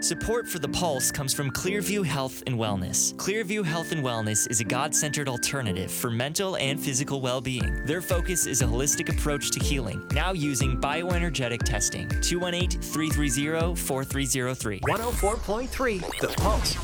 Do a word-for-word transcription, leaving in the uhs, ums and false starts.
Support for The Pulse comes from Clearview Health and Wellness. Clearview Health and Wellness is a God-centered alternative for mental and physical well-being. Their focus is a holistic approach to healing, now using bioenergetic testing. two one eight, three three zero, four three zero three. one oh four point three The Pulse.